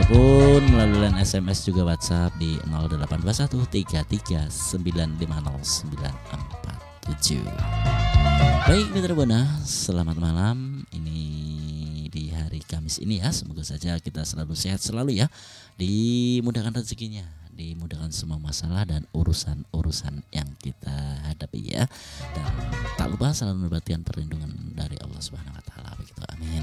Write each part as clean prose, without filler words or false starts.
ataupun melalui line SMS juga WhatsApp di 082133950947. Baik mitra Buana, selamat malam. Ini di hari Kamis ini ya, semoga saja kita selalu sehat selalu ya, dimudahkan rezekinya, dimudahkan semua masalah dan urusan-urusan yang kita hadapi ya. Dan tak lupa selalu mendapatkan perlindungan dari Allah Subhanahu wa taala. Begitu, amin.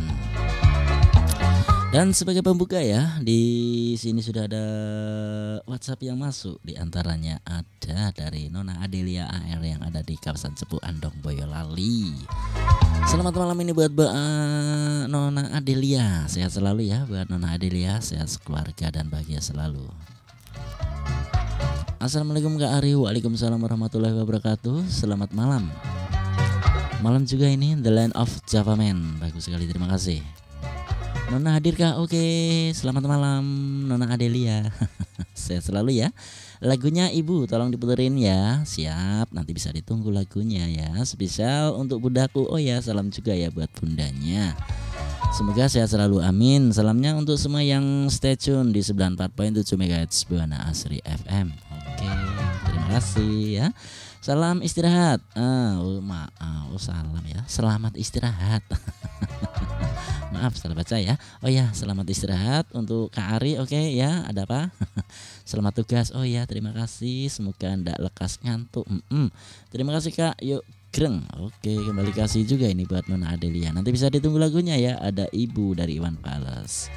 Dan sebagai pembuka ya, di sini sudah ada WhatsApp yang masuk, di antaranya ada dari Nona Adelia AR yang ada di kawasan Cepu Andong Boyolali. Selamat malam ini buat Nona Adelia, sehat selalu ya buat Nona Adelia, sehat sekeluarga dan bahagia selalu. Assalamualaikum Kak Ari. Waalaikumsalam warahmatullahi wabarakatuh. Selamat malam. Malam juga ini The Land of Java Man. Bagus sekali, terima kasih. Nona hadir Kak? Oke, selamat malam Nona Adelia. Sehat selalu ya. Lagunya Ibu tolong diputerin ya. Siap, nanti bisa ditunggu lagunya ya. Spesial untuk bundaku. Oh ya, salam juga ya buat bundanya. Semoga sehat selalu, amin. Salamnya untuk semua yang stay tune di 94.7 MHz Buana Asri FM. Oke, terima kasih ya. Salam istirahat. Salam ya. Selamat istirahat. Maaf salah baca ya. Oh ya, selamat istirahat untuk Kak Ari. Oke ya, ada apa? Selamat tugas. Oh ya, terima kasih. Semoga ndak lekas ngantuk. Terima kasih Kak. Yuk greng. Oke, kembali kasih juga ini buat Nona Adelia. Nanti bisa ditunggu lagunya ya. Ada Ibu dari Iwan Fals.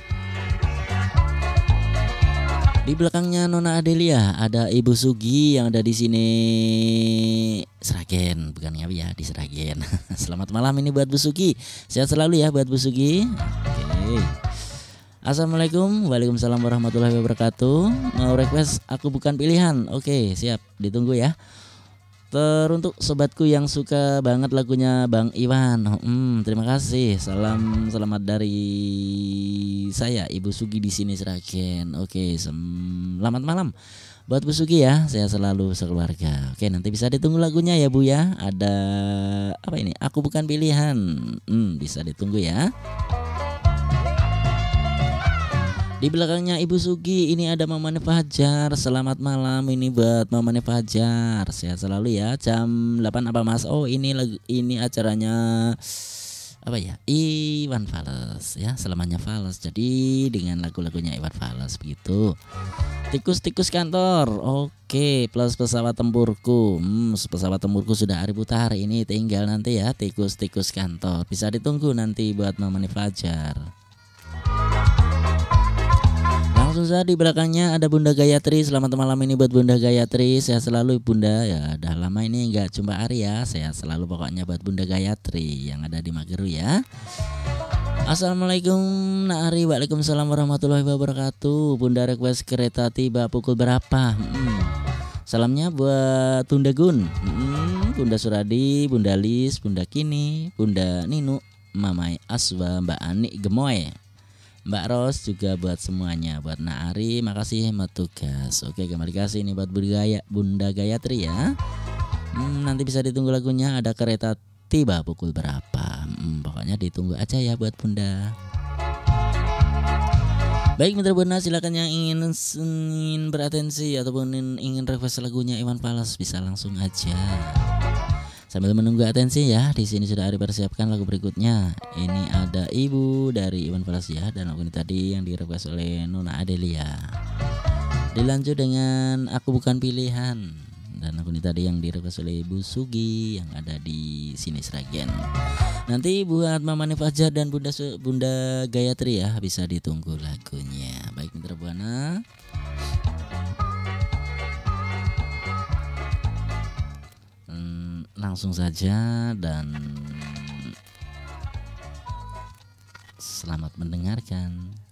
Di belakangnya Nona Adelia ada Ibu Sugi yang ada di sini Sragen, bukan ya di Sragen. Selamat malam ini buat Bu Sugi. Sehat selalu ya buat Bu Sugi. Oke. Assalamualaikum. Waalaikumsalam warahmatullahi wabarakatuh. Mau request Aku Bukan Pilihan. Oke, siap, ditunggu ya. Teruntuk sobatku yang suka banget lagunya Bang Iwan. Terima kasih. Selamat dari saya Ibu Sugi di sini Sragen. Oke, selamat malam buat Bu Sugi ya. Saya selalu sekeluarga. Oke, nanti bisa ditunggu lagunya ya Bu ya. Ada apa ini? Aku Bukan Pilihan. Bisa ditunggu ya. Di belakangnya Ibu Sugi ini ada Mamane Fajar. Selamat malam ini buat Mamane Fajar. Sehat selalu ya. Jam 8 apa Mas? Oh, ini acaranya apa ya? Iwan Fals ya. Selamanya Fals. Jadi dengan lagu-lagunya Iwan Fals begitu. Tikus-tikus kantor. Oke, plus pesawat tempurku. Pesawat tempurku sudah Ari putar. Ini tinggal nanti ya tikus-tikus kantor. Bisa ditunggu nanti buat Mamane Fajar. Langsung saja di belakangnya ada Bunda Gayatri. Selamat malam ini buat Bunda Gayatri. Sehat selalu Bunda ya. Udah lama ini enggak jumpa Ari ya. Sehat selalu pokoknya buat Bunda Gayatri yang ada di Mageru ya. Assalamualaikum Nak Ari. Waalaikumsalam warahmatullahi wabarakatuh. Bunda request kereta tiba pukul berapa? Salamnya buat Bunda Gun, Bunda Suradi, Bunda Lis, Bunda Kini, Bunda Ninu, Mamai Aswa, Mbak Ani Gemoy, Mbak Ros, juga buat semuanya. Buat Nak Ari, makasih hemat tugas. Oke, kembali kasih ini buat Bunda Gayatri ya. Nanti bisa ditunggu lagunya. Ada kereta tiba pukul berapa? Pokoknya ditunggu aja ya buat Bunda. Baik mitra Buana, silakan yang ingin beratensi ataupun ingin request lagunya Iwan Fals bisa langsung aja. Sambil menunggu atensi ya, di sini sudah Ari persiapkan lagu berikutnya. Ini ada Ibu dari Iwan Fals ya, dan lagu ini tadi yang direquest oleh Nona Adelia. Dilanjut dengan Aku Bukan Pilihan, dan lagu ini tadi yang direquest oleh Ibu Sugi yang ada di sini Sragen. Nanti buat Mamane Fajar dan Bunda Gayatri ya, bisa ditunggu lagunya. Baik mitra Buana. Langsung saja dan selamat mendengarkan.